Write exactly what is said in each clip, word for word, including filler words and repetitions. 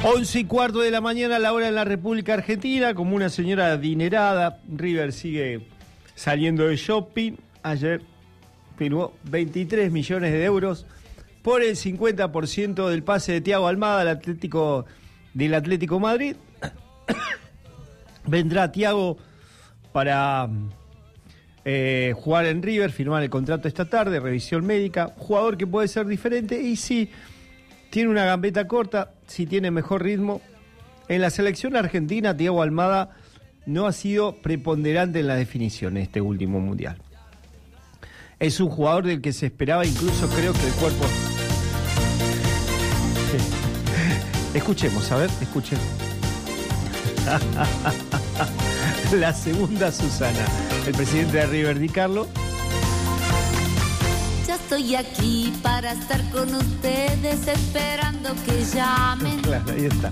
Once y cuarto de la mañana, la hora en la República Argentina, como una señora adinerada. River sigue saliendo de shopping. Ayer firmó veintitrés millones de euros por el cincuenta por ciento del pase de Thiago Almada al Atlético del Atlético Madrid. Vendrá Thiago para eh, jugar en River, firmar el contrato esta tarde, revisión médica. Jugador que puede ser diferente y sí, tiene una gambeta corta, sí tiene mejor ritmo. En la selección argentina, Thiago Almada no ha sido preponderante en la definición en este último mundial. Es un jugador del que se esperaba, incluso creo que el cuerpo... Sí. Escuchemos, a ver, escuchen. La segunda Susana, el presidente de River, Di Carlo. Ya estoy aquí para estar con ustedes, esperando que llamen. Claro, ahí está.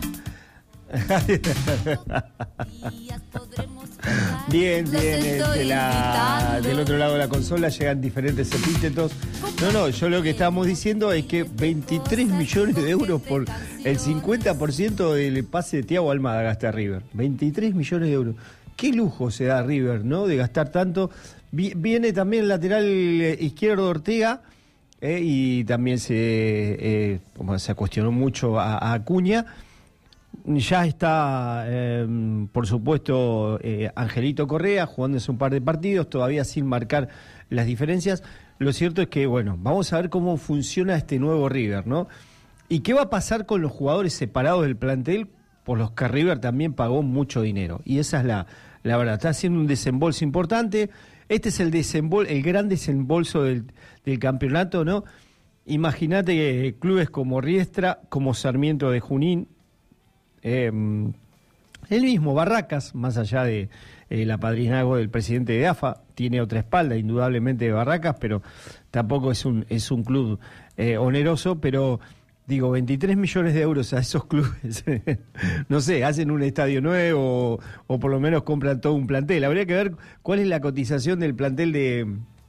Bien, bien, de la, del otro lado de la consola llegan diferentes epítetos. No, no, yo lo que estábamos diciendo es que veintitrés millones de euros por el cincuenta por ciento del pase de Thiago Almada gasta River. veintitrés millones de euros. Qué lujo se da River, ¿no? De gastar tanto. Viene también el lateral izquierdo Ortega, eh, y también se, eh, como se cuestionó mucho a, a Acuña. Ya está, eh, por supuesto, eh, Angelito Correa jugándose un par de partidos, todavía sin marcar las diferencias. Lo cierto es que, bueno, vamos a ver cómo funciona este nuevo River, ¿no? Y qué va a pasar con los jugadores separados del plantel, por los que River también pagó mucho dinero. Y esa es la, la verdad. Está haciendo un desembolso importante. Este es el desembol, el gran desembolso del, del campeonato, ¿no? Imagínate que clubes como Riestra, como Sarmiento de Junín, Eh, el mismo Barracas, más allá de eh, el apadrinazgo del presidente de A F A, tiene otra espalda, indudablemente, de Barracas, pero tampoco es un es un club eh, oneroso, pero digo, veintitrés millones de euros a esos clubes, no sé, hacen un estadio nuevo o, o por lo menos compran todo un plantel. Habría que ver cuál es la cotización del plantel de,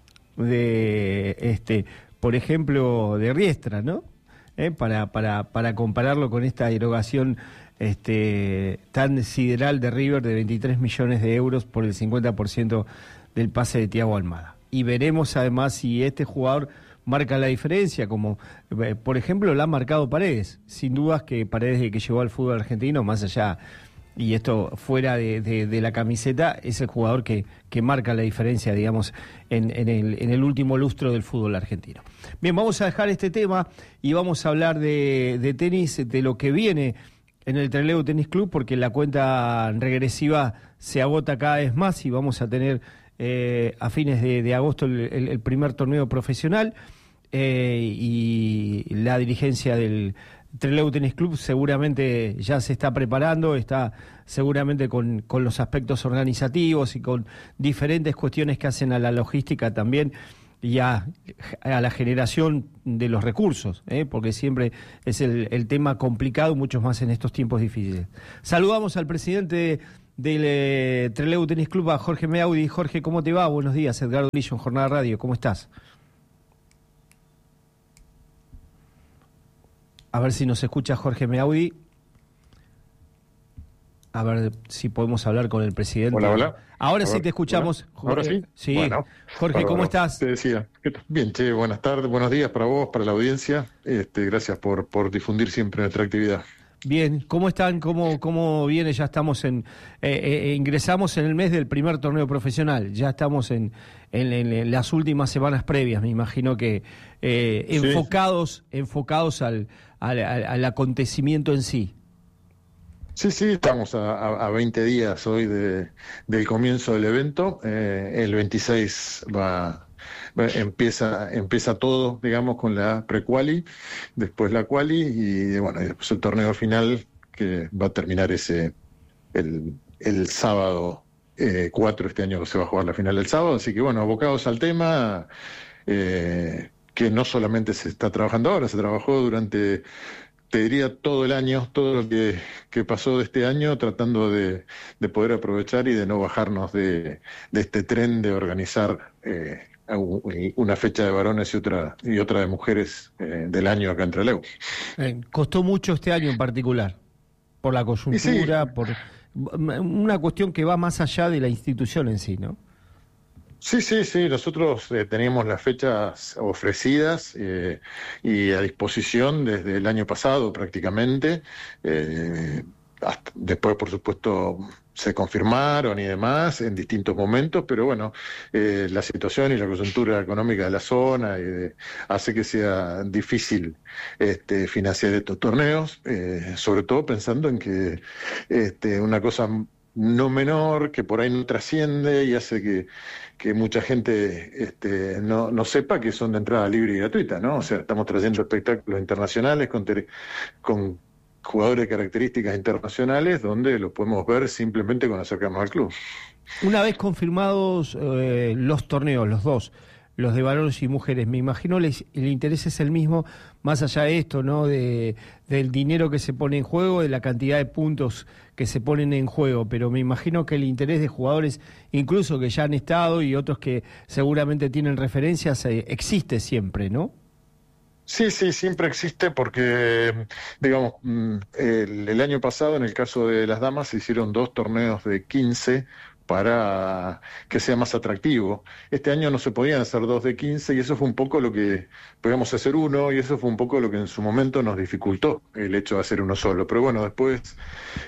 de este, por ejemplo, de Riestra, ¿no? Eh, para, para, para compararlo con esta erogación este, tan sideral de River de veintitrés millones de euros por el cincuenta por ciento del pase de Thiago Almada. Y veremos además si este jugador marca la diferencia, como eh, por ejemplo la ha marcado Paredes. Sin dudas que Paredes, de que llegó al fútbol argentino, más allá, y esto fuera de, de, de la camiseta, es el jugador que, que marca la diferencia, digamos, en, en, el, en el último lustro del fútbol argentino. Bien, vamos a dejar este tema y vamos a hablar de, de tenis, de lo que viene en el Trelew Tenis Club, porque la cuenta regresiva se agota cada vez más y vamos a tener eh, a fines de, de agosto el, el, el primer torneo profesional, eh, y la dirigencia del Trelew Tenis Club seguramente ya se está preparando, está seguramente con, con los aspectos organizativos y con diferentes cuestiones que hacen a la logística también y a, a la generación de los recursos, ¿eh? Porque siempre es el, el tema complicado, mucho más en estos tiempos difíciles. Saludamos al presidente del eh, Trelew Tenis Club, a Jorge Meaudi. Jorge, ¿cómo te va? Buenos días. Edgardo Lillo en Jornada Radio, ¿cómo estás? A ver si nos escucha Jorge Meaudi. A ver si podemos hablar con el presidente. Hola, hola. Ahora A sí ver, te escuchamos. Hola. ¿Ahora sí? Sí. Bueno, Jorge, perdón, ¿cómo estás? Te decía. Bien, che, buenas tardes, buenos días para vos, para la audiencia. Este, gracias por, por difundir siempre nuestra actividad. Bien, ¿cómo están? ¿Cómo, cómo viene? Ya estamos en... Eh, eh, ingresamos en el mes del primer torneo profesional. Ya estamos en, en, en las últimas semanas previas, me imagino que eh, Sí. enfocados enfocados al, al, al, al acontecimiento en sí. Sí, sí, estamos a, a, a veinte días hoy de, del comienzo del evento. Eh, el veintiséis va, va, empieza empieza todo, digamos, con la pre-quali, después la quali y bueno, y después el torneo final, que va a terminar ese el, el sábado eh, cuatro. Este año se va a jugar la final el sábado, así que bueno, abocados al tema, eh, que no solamente se está trabajando ahora, se trabajó durante, te diría, todo el año, todo lo que, que pasó de este año, tratando de, de poder aprovechar y de no bajarnos de, de este tren de organizar eh, una fecha de varones y otra y otra de mujeres eh, del año acá en Trelew. Eh, ¿Costó mucho este año en particular? por la coyuntura, sí. por una cuestión que va más allá de la institución en sí, ¿no? Sí, sí, sí, nosotros eh, teníamos las fechas ofrecidas eh, y a disposición desde el año pasado prácticamente. Eh, hasta, después, por supuesto, se confirmaron y demás en distintos momentos, pero bueno, eh, la situación y la coyuntura económica de la zona y de, hace que sea difícil este, financiar estos torneos, eh, sobre todo pensando en que este, una cosa no menor, que por ahí no trasciende y hace que, que mucha gente este, no, no sepa que son de entrada libre y gratuita, ¿no? O sea, estamos trayendo espectáculos internacionales con, con jugadores de características internacionales donde los podemos ver simplemente cuando acercamos al club. Una vez confirmados eh, los torneos, los dos, los de varones y mujeres, me imagino les, el interés es el mismo, más allá de esto, ¿no? De, del dinero que se pone en juego, de la cantidad de puntos que se ponen en juego, pero me imagino que el interés de jugadores, incluso que ya han estado y otros que seguramente tienen referencias, eh, existe siempre, ¿no? Sí, sí, siempre existe porque, digamos, el, el año pasado, en el caso de las damas, se hicieron dos torneos de quince para que sea más atractivo. Este año no se podían hacer dos de quince y eso fue un poco lo que, podíamos hacer uno y eso fue un poco lo que en su momento nos dificultó el hecho de hacer uno solo. Pero bueno, después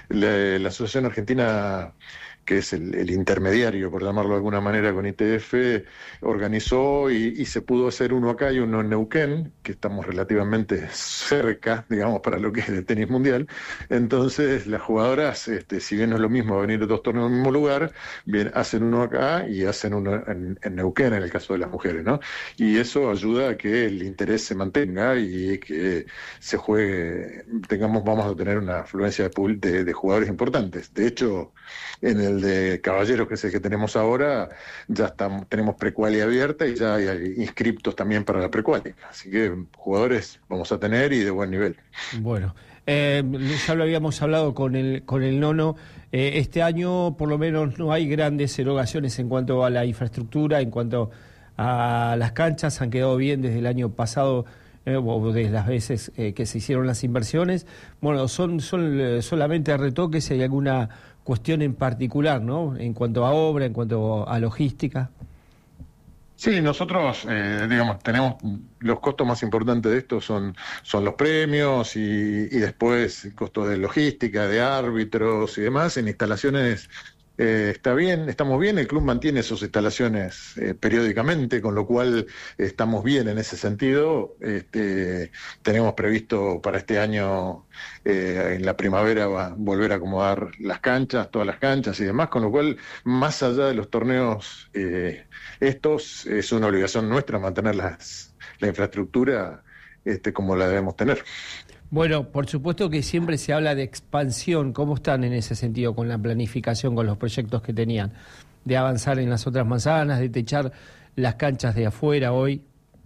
la, la Asociación Argentina, que es el, el intermediario, por llamarlo de alguna manera, con I T F, organizó y, y se pudo hacer uno acá y uno en Neuquén, que estamos relativamente cerca, digamos, para lo que es el tenis mundial. Entonces, las jugadoras, este, si bien no es lo mismo venir de dos torneos en el mismo lugar, bien, hacen uno acá y hacen uno en, en Neuquén, en el caso de las mujeres, ¿no? Y eso ayuda a que el interés se mantenga y que se juegue, tengamos, vamos a tener una afluencia de, de, de jugadores importantes. De hecho, en el de caballeros, que es el que tenemos ahora, ya estamos, tenemos precualia abierta y ya hay inscriptos también para la precualia. Así que jugadores vamos a tener y de buen nivel. Bueno, eh, ya lo habíamos hablado con el, con el Nono. Eh, este año por lo menos no hay grandes erogaciones en cuanto a la infraestructura, en cuanto a las canchas, han quedado bien desde el año pasado. Eh, o desde las veces eh, que se hicieron las inversiones. Bueno, son, son eh, solamente retoques si hay alguna cuestión en particular, ¿no? En cuanto a obra, en cuanto a logística. Sí, nosotros, eh, digamos, tenemos los costos más importantes de esto son, son los premios y, y después costos de logística, de árbitros y demás. En instalaciones Eh, está bien, estamos bien, el club mantiene sus instalaciones eh, periódicamente, con lo cual eh, estamos bien en ese sentido. Este, tenemos previsto para este año, eh, en la primavera, va, volver a acomodar las canchas, todas las canchas y demás, con lo cual, más allá de los torneos eh, estos, es una obligación nuestra mantener las, la infraestructura este, como la debemos tener. Bueno, por supuesto que siempre se habla de expansión. ¿Cómo están en ese sentido con la planificación, con los proyectos que tenían? De avanzar en las otras manzanas, de techar las canchas de afuera hoy.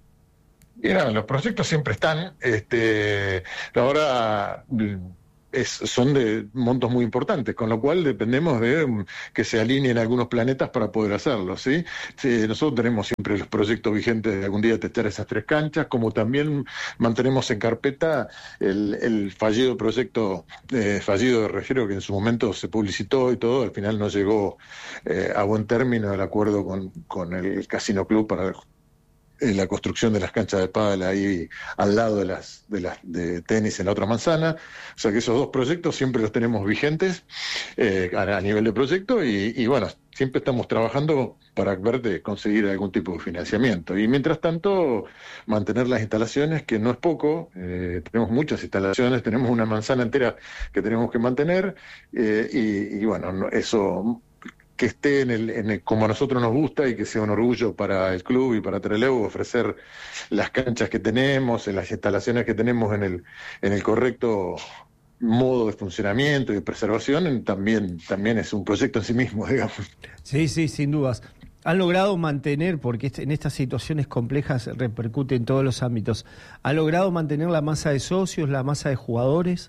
Mira, los proyectos siempre están. Este, ahora es, son de montos muy importantes, con lo cual dependemos de um, que se alineen algunos planetas para poder hacerlo, ¿sí? Sí, nosotros tenemos siempre los proyectos vigentes de algún día techar esas tres canchas, como también mantenemos en carpeta el, el fallido proyecto, eh, fallido de Rejero, que en su momento se publicitó y todo, al final no llegó eh, a buen término el acuerdo con, con el Casino Club para la construcción de las canchas de pádel ahí al lado de las de las de tenis en la otra manzana. O sea que esos dos proyectos siempre los tenemos vigentes eh, a, a nivel de proyecto y, y bueno, siempre estamos trabajando para ver de conseguir algún tipo de financiamiento. Y mientras tanto, mantener las instalaciones, que no es poco, eh, tenemos muchas instalaciones, tenemos una manzana entera que tenemos que mantener eh, y, y bueno, no, eso... que esté en el, en el, como a nosotros nos gusta y que sea un orgullo para el club y para Trelew ofrecer las canchas que tenemos, en las instalaciones que tenemos en el, en el correcto modo de funcionamiento y de preservación, también, también es un proyecto en sí mismo, digamos. Sí, sí, sin dudas. Han logrado mantener, porque en estas situaciones complejas repercute en todos los ámbitos, ¿han logrado mantener la masa de socios, la masa de jugadores?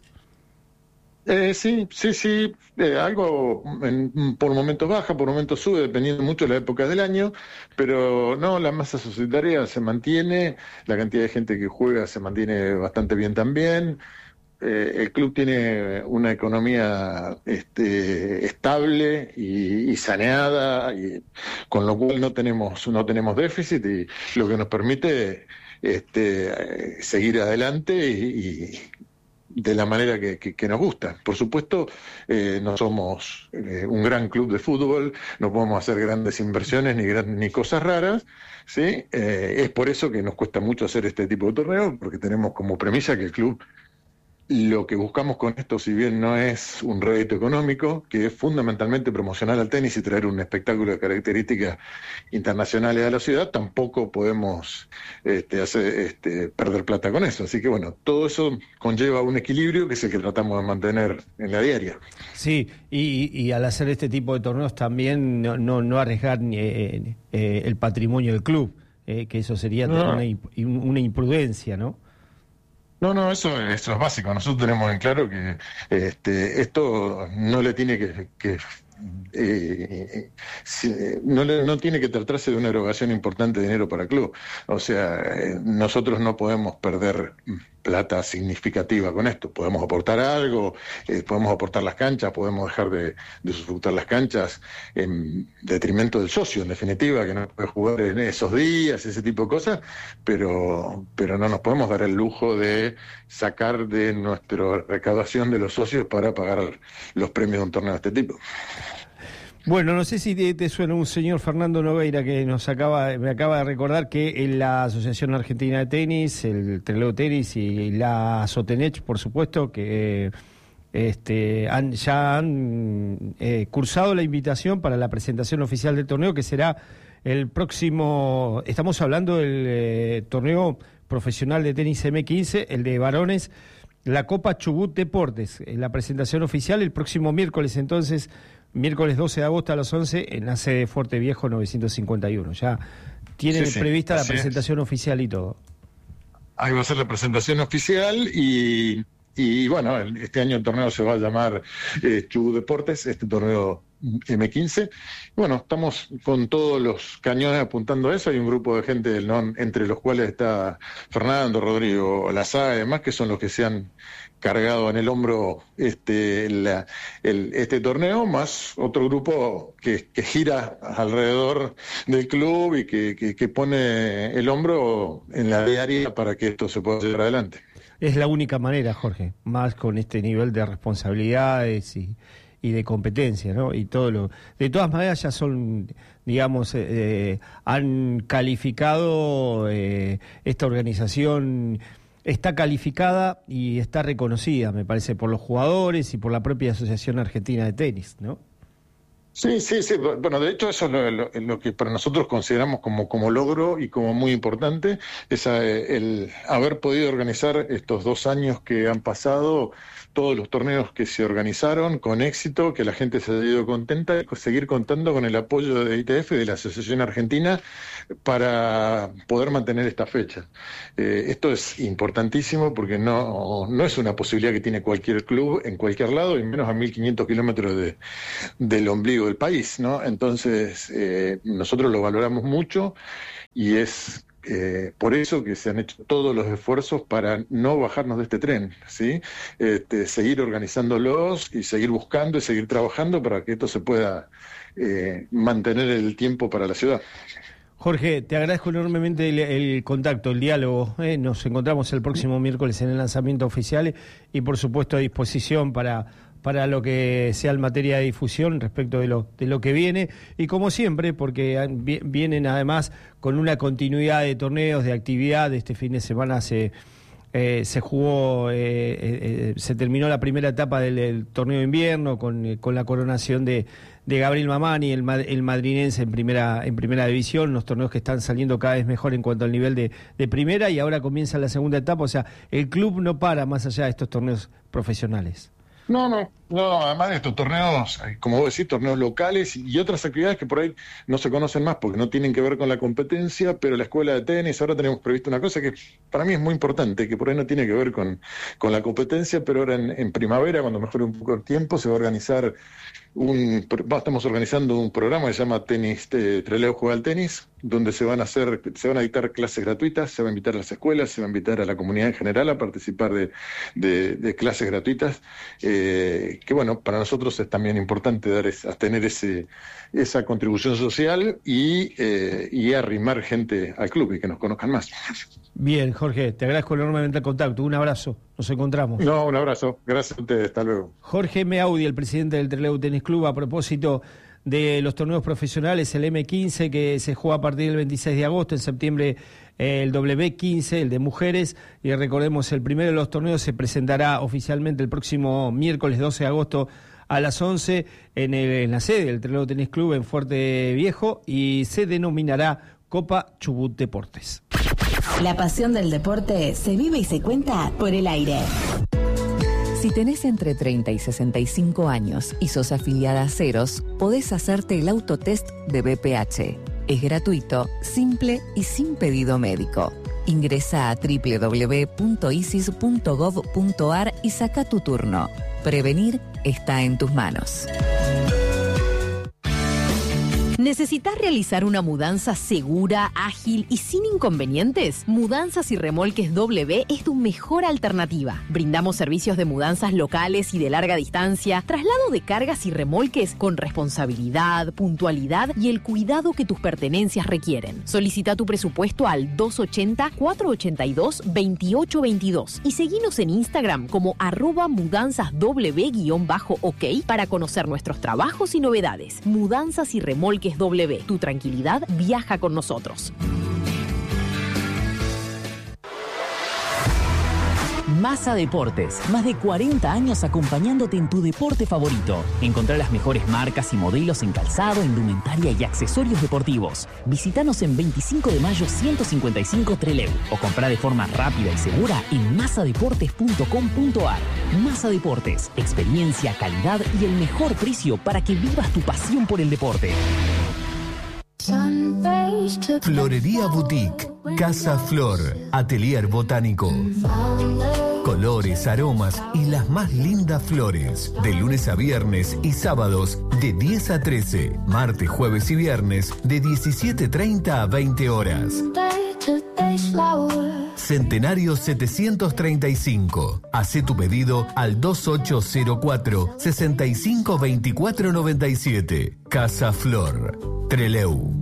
Eh, sí, sí, sí, eh, algo en, por momentos baja, por momentos sube, dependiendo mucho de la época del año, pero no, la masa societaria se mantiene, la cantidad de gente que juega se mantiene bastante bien también. eh, el club tiene una economía este, estable y, y saneada, y, con lo cual no tenemos, no tenemos déficit, y lo que nos permite este, seguir adelante y, y de la manera que, que, que nos gusta. Por supuesto, eh, no somos eh, un gran club de fútbol, no podemos hacer grandes inversiones ni, gran, ni cosas raras, ¿sí? Eh, es por eso que nos cuesta mucho hacer este tipo de torneos, porque tenemos como premisa que el club, lo que buscamos con esto, si bien no es un rédito económico, que es fundamentalmente promocionar al tenis y traer un espectáculo de características internacionales a la ciudad, tampoco podemos este, hacer, este, perder plata con eso. Así que bueno, todo eso conlleva un equilibrio que es el que tratamos de mantener en la diaria. Sí, y, y al hacer este tipo de torneos también no, no, no arriesgar eh, eh, el patrimonio del club, eh, que eso sería no. una, una imprudencia, ¿no? No, no, eso, eso es básico. Nosotros tenemos en claro que este, esto no le tiene que... que eh, si, no, le, no tiene que tratarse de una erogación importante de dinero para el club. O sea, eh, nosotros no podemos perder plata significativa con esto. Podemos aportar algo, eh, podemos aportar las canchas, podemos dejar de, de usufructar las canchas en detrimento del socio, en definitiva, que no puede jugar en esos días, ese tipo de cosas, pero, pero no nos podemos dar el lujo de sacar de nuestra recaudación de los socios para pagar los premios de un torneo de este tipo. Bueno, no sé si te, te suena un señor Fernando Nogueira que nos acaba, me acaba de recordar que en la Asociación Argentina de Tenis, el Trelew Tenis y la Sotenech, por supuesto, que este, han, ya han eh, cursado la invitación para la presentación oficial del torneo, que será el próximo, estamos hablando del eh, torneo profesional de tenis eme quince, el de varones, la Copa Chubut Deportes, la presentación oficial el próximo miércoles, entonces, miércoles doce de agosto a las once en la sede Fuerte Viejo novecientos cincuenta y uno. Ya tienen sí, sí, prevista la presentación es. oficial y todo. Ahí va a ser la presentación oficial y, y bueno, este año el torneo se va a llamar eh, Chubut Deportes, este torneo eme quince. Bueno, estamos con todos los cañones apuntando a eso. Hay un grupo de gente, ¿no?, entre los cuales está Fernando, Rodrigo Lazaga y demás, que son los que se han cargado en el hombro este, la, el, este torneo, más otro grupo que, que gira alrededor del club y que, que, que pone el hombro en la diaria para que esto se pueda llevar adelante. Es la única manera, Jorge, más con este nivel de responsabilidades y, y de competencia, ¿no? Y todo lo, de todas maneras ya son, digamos, eh, han calificado eh, esta organización. Está calificada y está reconocida, me parece, por los jugadores y por la propia Asociación Argentina de Tenis, ¿no? Sí, sí, sí. Bueno, de hecho eso es lo, lo, lo que para nosotros consideramos como, como logro y como muy importante, es el haber podido organizar estos dos años que han pasado, todos los torneos que se organizaron con éxito, que la gente se ha ido contenta, y seguir contando con el apoyo de I T F, de la Asociación Argentina, para poder mantener esta fecha. Eh, esto es importantísimo porque no, no es una posibilidad que tiene cualquier club en cualquier lado, y menos a mil quinientos kilómetros de, del ombligo del país, ¿no? Entonces, eh, nosotros lo valoramos mucho y es eh, por eso que se han hecho todos los esfuerzos para no bajarnos de este tren, ¿sí? Este, seguir organizándolos y seguir buscando y seguir trabajando para que esto se pueda eh, mantener el tiempo para la ciudad. Jorge, te agradezco enormemente el, el contacto, el diálogo. ¿eh? Nos encontramos el próximo miércoles en el lanzamiento oficial y, por supuesto, a disposición para, para lo que sea en materia de difusión respecto de lo, de lo que viene. Y, como siempre, porque vienen además con una continuidad de torneos, de actividad. Este fin de semana se, eh, se jugó, eh, eh, se terminó la primera etapa del, del torneo de invierno con, con la coronación de... de Gabriel Mamani, el, el madrinense en primera en primera división, los torneos que están saliendo cada vez mejor en cuanto al nivel de, de primera, y ahora comienza la segunda etapa. O sea, el club no para más allá de estos torneos profesionales. No, no, no, además de estos torneos, como vos decís, torneos locales y otras actividades que por ahí no se conocen más porque no tienen que ver con la competencia, pero la escuela de tenis, ahora tenemos previsto una cosa que para mí es muy importante, que por ahí no tiene que ver con, con la competencia, pero ahora en, en primavera, cuando mejore un poco el tiempo, se va a organizar un, estamos organizando un programa que se llama Tenis, eh, Trelew Juega al Tenis, donde se van a hacer, se van a dictar clases gratuitas, se va a invitar a las escuelas, se va a invitar a la comunidad en general a participar de, de, de clases gratuitas, eh, que bueno, para nosotros es también importante dar es, a tener ese, esa contribución social y, eh, y arrimar gente al club y que nos conozcan más. Bien, Jorge, te agradezco enormemente el contacto. Un abrazo, nos encontramos. No, un abrazo. Gracias a ustedes. Hasta luego. Jorge Meaudi, el presidente del Trelew Tenis Club, a propósito de los torneos profesionales, el eme quince que se juega a partir del veintiséis de agosto, en septiembre eh, el doble ve quince, el de mujeres, y recordemos, el primero de los torneos se presentará oficialmente el próximo miércoles doce de agosto a las once en, el, en la sede del Trelew Tenis Club en Fuerte Viejo, y se denominará Copa Chubut Deportes. La pasión del deporte se vive y se cuenta por el aire. Si tenés entre treinta y sesenta y cinco años y sos afiliada a Ceros, podés hacerte el autotest de B P H. Es gratuito, simple y sin pedido médico. Ingresa a doble u doble u doble u punto isis punto gov punto ar y saca tu turno. Prevenir está en tus manos. ¿Necesitas realizar una mudanza segura, ágil y sin inconvenientes? Mudanzas y Remolques W es tu mejor alternativa. Brindamos servicios de mudanzas locales y de larga distancia, traslado de cargas y remolques con responsabilidad, puntualidad y el cuidado que tus pertenencias requieren. Solicita tu presupuesto al dos ochenta, cuatrocientos ochenta y dos, veintiocho veintidós y seguinos en Instagram como arroba mudanzasw guión bajo ok para conocer nuestros trabajos y novedades. Mudanzas y Remolques W. Tu tranquilidad viaja con nosotros. Massa Deportes, más de cuarenta años acompañándote en tu deporte favorito. Encontrá las mejores marcas y modelos en calzado, indumentaria y accesorios deportivos. Visítanos en veinticinco de mayo ciento cincuenta y cinco Trelew o comprá de forma rápida y segura en massa deportes punto com punto ar. Massa Deportes, experiencia, calidad y el mejor precio para que vivas tu pasión por el deporte. Florería Boutique, Casa Flor, Atelier Botánico. Colores, aromas y las más lindas flores. De lunes a viernes y sábados de diez a trece. Martes, jueves y viernes de diecisiete treinta a veinte horas. Centenario setecientos treinta y cinco. Hacé tu pedido al dos ocho cero cuatro, seis cinco dos cuatro nueve siete. Casa Flor, Trelew.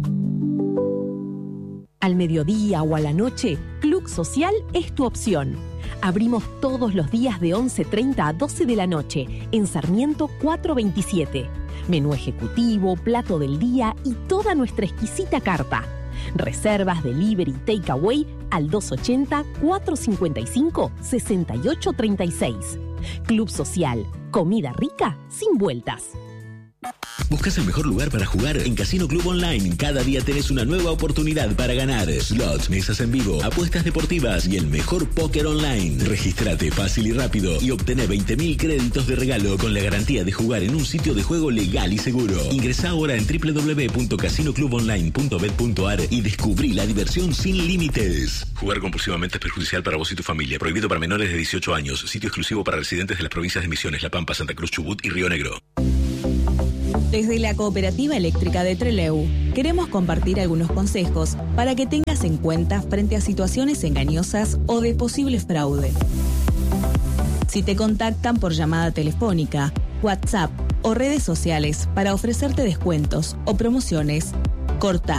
Al mediodía o a la noche, Club Social es tu opción. Abrimos todos los días de once treinta a doce de la noche en Sarmiento cuatrocientos veintisiete. Menú ejecutivo, plato del día y toda nuestra exquisita carta. Reservas, delivery, takeaway al dos ochenta, cuatrocientos cincuenta y cinco, sesenta y ocho treinta y seis. Club Social, comida rica sin vueltas. ¿Buscas el mejor lugar para jugar? En Casino Club Online cada día tenés una nueva oportunidad para ganar. Slots, mesas en vivo, apuestas deportivas y el mejor póker online. Regístrate fácil y rápido y obtené veinte mil créditos de regalo con la garantía de jugar en un sitio de juego legal y seguro. Ingresá ahora en doble u doble u doble u punto casino club online punto bet punto ar y descubrí la diversión sin límites. Jugar compulsivamente es perjudicial para vos y tu familia. Prohibido para menores de dieciocho años. Sitio exclusivo para residentes de las provincias de Misiones, La Pampa, Santa Cruz, Chubut y Río Negro. Desde la Cooperativa Eléctrica de Trelew, queremos compartir algunos consejos para que tengas en cuenta frente a situaciones engañosas o de posible fraude. Si te contactan por llamada telefónica, WhatsApp o redes sociales para ofrecerte descuentos o promociones, corta